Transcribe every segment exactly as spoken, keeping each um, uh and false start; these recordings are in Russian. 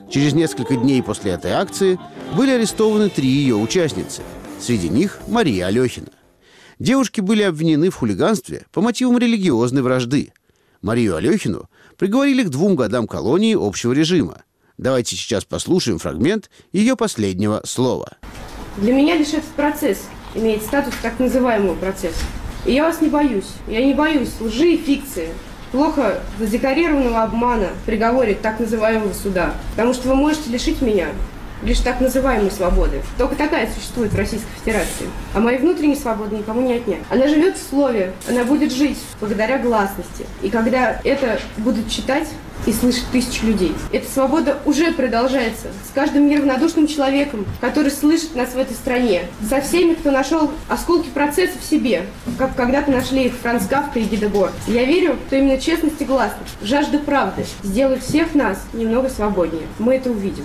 Через несколько дней после этой акции были арестованы три ее участницы. Среди них Мария Алехина. Девушки были обвинены в хулиганстве по мотивам религиозной вражды. Марию Алехину приговорили к двум годам колонии общего режима. Давайте сейчас послушаем фрагмент ее последнего слова. Для меня лишь этот процесс имеет статус так называемого процесса. И я вас не боюсь. Я не боюсь лжи и фикции, плохо задекорированного обмана в приговоре так называемого суда. Потому что вы можете лишить меня лишь так называемой свободы. Только такая существует в Российской Федерации. А моей внутренней свободы никому не отнять. Она живет в слове, она будет жить благодаря гласности. И когда это будут читать и слышать тысячи людей, эта свобода уже продолжается с каждым неравнодушным человеком, который слышит нас в этой стране. Со всеми, кто нашел осколки процесса в себе, как когда-то нашли их Франц Кафка и Ги Дебор. Я верю, что именно честность и гласность, жажда правды сделают всех нас немного свободнее. Мы это увидим.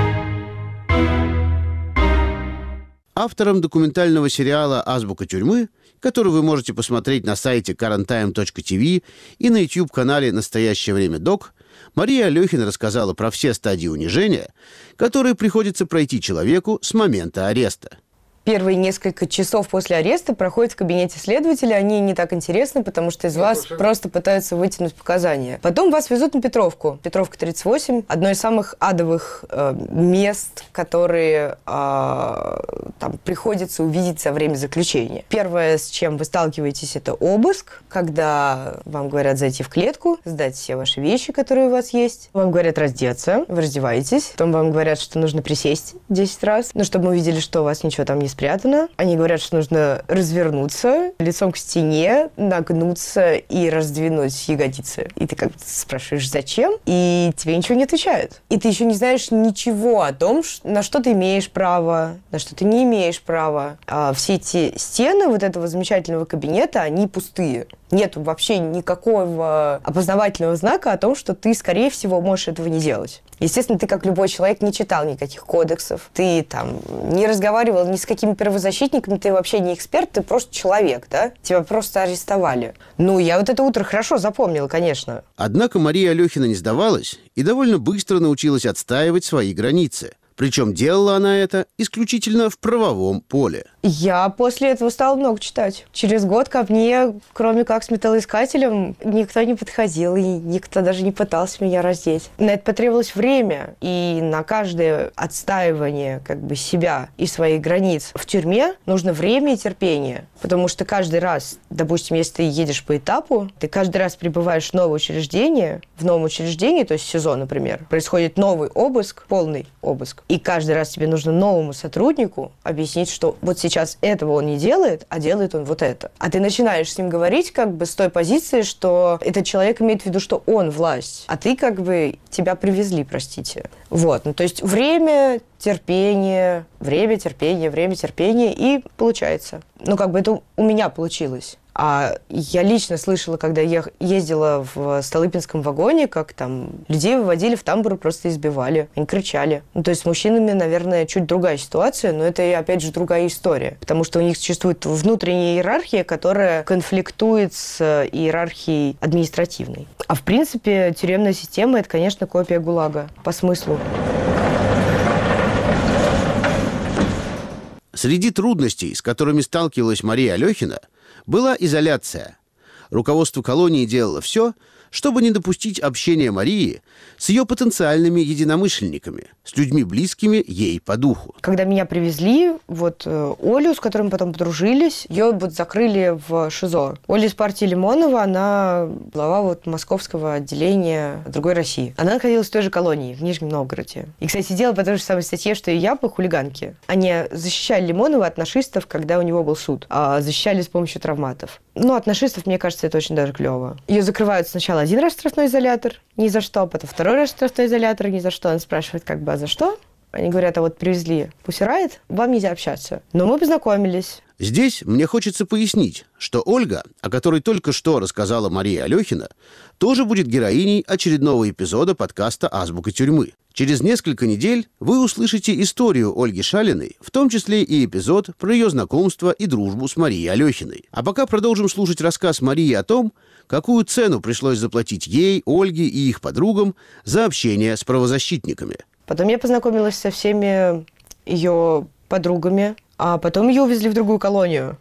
Автором документального сериала «Азбука тюрьмы», который вы можете посмотреть на сайте current time точка ти ви и на YouTube-канале «Настоящее время док», Мария Алехина рассказала про все стадии унижения, которые приходится пройти человеку с момента ареста. Первые несколько часов после ареста проходят в кабинете следователя. Они не так интересны, потому что из вас просто пытаются вытянуть показания. Потом вас везут на Петровку. Петровка тридцать восемь. Одно из самых адовых э, мест, которые э, там приходится увидеть со времени заключения. Первое, с чем вы сталкиваетесь, это обыск, когда вам говорят зайти в клетку, сдать все ваши вещи, которые у вас есть. Вам говорят раздеться, вы раздеваетесь. Потом вам говорят, что нужно присесть десять раз, ну, чтобы мы увидели, что у вас ничего там не спрятано. Они говорят, что нужно развернуться лицом к стене, нагнуться и раздвинуть ягодицы. И ты как бы спрашиваешь, зачем? И тебе ничего не отвечают. И ты еще не знаешь ничего о том, на что ты имеешь право, на что ты не имеешь права. А все эти стены вот этого замечательного кабинета, они пустые. Нет вообще никакого опознавательного знака о том, что ты, скорее всего, можешь этого не делать. Естественно, ты, как любой человек, не читал никаких кодексов, ты там не разговаривал ни с какими правозащитниками, ты вообще не эксперт, ты просто человек, да? Тебя просто арестовали. Ну, я вот это утро хорошо запомнила, конечно. Однако Мария Алехина не сдавалась и довольно быстро научилась отстаивать свои границы. Причем делала она это исключительно в правовом поле. Я после этого стала много читать. Через год ко мне, кроме как с металлоискателем, никто не подходил, и никто даже не пытался меня раздеть. На это потребовалось время, и на каждое отстаивание как бы себя и своих границ в тюрьме нужно время и терпение. Потому что каждый раз, допустим, если ты едешь по этапу, ты каждый раз прибываешь в новое учреждение, в новом учреждении, то есть СИЗО, например, происходит новый обыск, полный обыск. И каждый раз тебе нужно новому сотруднику объяснить, что вот сейчас этого он не делает, а делает он вот это. А ты начинаешь с ним говорить как бы с той позиции, что этот человек имеет в виду, что он власть, а ты как бы тебя привезли, простите. Вот, ну то есть время, терпение, время, терпение, время, терпение, и получается. Ну как бы это у меня получилось. А я лично слышала, когда я ездила в Столыпинском вагоне, как там людей выводили в тамбур и просто избивали. Они кричали. Ну, то есть с мужчинами, наверное, чуть другая ситуация, но это, опять же, другая история. Потому что у них существует внутренняя иерархия, которая конфликтует с иерархией административной. А в принципе, тюремная система – это, конечно, копия ГУЛАГа по смыслу. Среди трудностей, с которыми сталкивалась Мария Алехина, была изоляция. Руководство колонии делало все, чтобы не допустить общения Марии с ее потенциальными единомышленниками, с людьми, близкими ей по духу. Когда меня привезли, вот э, Олю, с которой мы потом подружились, ее вот закрыли в ШИЗО. Оля из партии Лимонова, она глава вот московского отделения «Другой России». Она находилась в той же колонии, в Нижнем Новгороде. И, кстати, сидела по той же самой статье, что и я, по хулиганке. Они защищали Лимонова от нашистов, когда у него был суд, а защищали с помощью травматов. Ну, от нашистов, мне кажется, это очень даже клево. Ее закрывают сначала один раз в штрафной изолятор, ни за что, потом второй раз в штрафной изолятор, ни за что. Он спрашивает, как бы, а за что? Они говорят, а вот привезли Пусирайт, вам нельзя общаться. Но мы познакомились. Здесь мне хочется пояснить, что Ольга, о которой только что рассказала Мария Алехина, тоже будет героиней очередного эпизода подкаста «Азбука тюрьмы». Через несколько недель вы услышите историю Ольги Шалиной, в том числе и эпизод про ее знакомство и дружбу с Марией Алехиной. А пока продолжим слушать рассказ Марии о том, какую цену пришлось заплатить ей, Ольге и их подругам за общение с правозащитниками. Потом я познакомилась со всеми ее подругами, а потом ее увезли в другую колонию.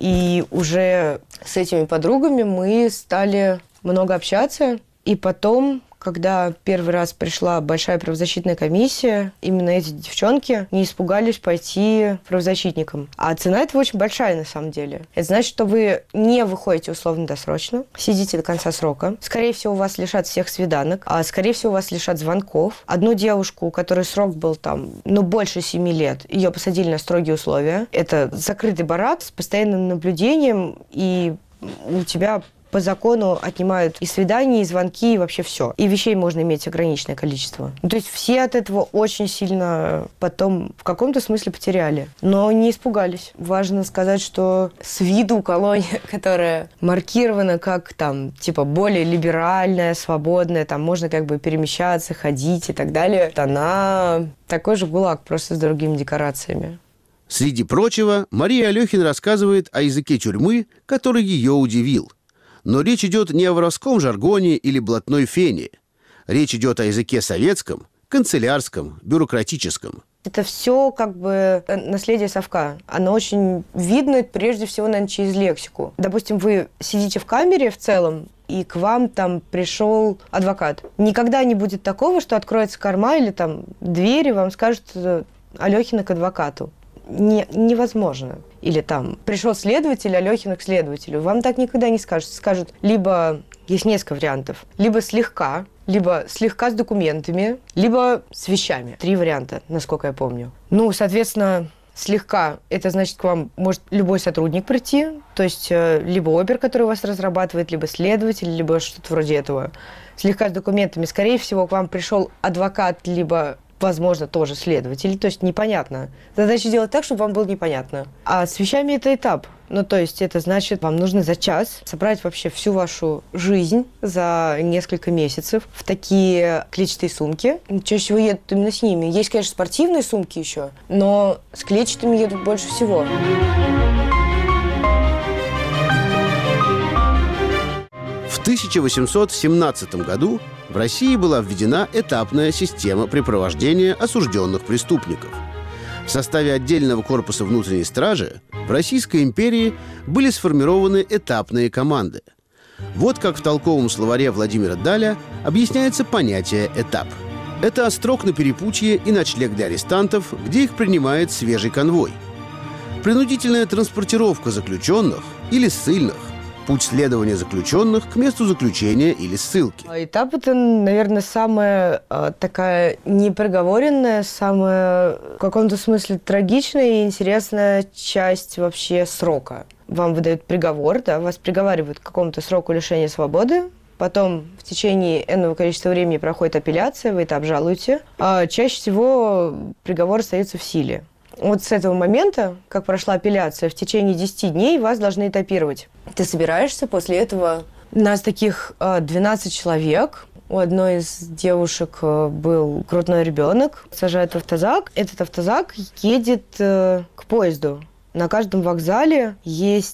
И уже с этими подругами мы стали много общаться. И потом, когда первый раз пришла большая правозащитная комиссия, именно эти девчонки не испугались пойти правозащитникам. А цена этого очень большая на самом деле. Это значит, что вы не выходите условно-досрочно, сидите до конца срока. Скорее всего, вас лишат всех свиданок, а скорее всего, вас лишат звонков. Одну девушку, у которой срок был там, ну, больше семи лет, ее посадили на строгие условия. Это закрытый барак с постоянным наблюдением, и у тебя по закону отнимают и свидания, и звонки, и вообще все. И вещей можно иметь ограниченное количество. Ну, то есть все от этого очень сильно потом в каком-то смысле потеряли. Но не испугались. Важно сказать, что с виду колония, которая маркирована как там, типа, более либеральная, свободная, там можно как бы перемещаться, ходить и так далее, она такой же ГУЛАГ, просто с другими декорациями. Среди прочего, Мария Алехина рассказывает о языке тюрьмы, который ее удивил. Но речь идет не о воровском жаргоне или блатной фене. Речь идет о языке советском, канцелярском, бюрократическом. Это все как бы наследие совка. Оно очень видно прежде всего, наверное, через лексику. Допустим, вы сидите в камере в целом, и к вам там пришел адвокат. Никогда не будет такого, что откроется корма или там дверь, и вам скажут Алехина к адвокату. Не, невозможно. Или там пришел следователь, Алехина к следователю. Вам так никогда не скажут. Скажут, либо есть несколько вариантов. Либо слегка, либо слегка с документами, либо с вещами. Три варианта, насколько я помню. Ну, соответственно, слегка это значит, к вам может любой сотрудник прийти. То есть либо опер, который вас разрабатывает, либо следователь, либо что-то вроде этого. Слегка с документами. Скорее всего, к вам пришел адвокат, либо возможно, тоже следователь, то есть непонятно. Задача сделать так, чтобы вам было непонятно. А с вещами это этап. Ну, то есть это значит, вам нужно за час собрать вообще всю вашу жизнь за несколько месяцев в такие клетчатые сумки. Чаще всего едут именно с ними. Есть, конечно, спортивные сумки еще, но с клетчатыми едут больше всего. В тысяча восемьсот семнадцатом году в России была введена этапная система препровождения осужденных преступников. В составе отдельного корпуса внутренней стражи в Российской империи были сформированы этапные команды. Вот как в толковом словаре Владимира Даля объясняется понятие «этап». Это острог на перепутье и ночлег для арестантов, где их принимает свежий конвой. Принудительная транспортировка заключенных или ссыльных. Путь следования заключенных к месту заключения или ссылки. Этап – это, наверное, самая э, такая непроговоренная, самая в каком-то смысле трагичная и интересная часть вообще срока. Вам выдают приговор, да, вас приговаривают к какому-то сроку лишения свободы, потом в течение энного количества времени проходит апелляция, вы это обжалуете, а чаще всего приговор остается в силе. Вот с этого момента, как прошла апелляция, в течение десяти дней вас должны этапировать. Ты собираешься после этого... Нас таких двенадцать человек. У одной из девушек был грудной ребенок. Сажают в автозак. Этот автозак едет к поезду. На каждом вокзале есть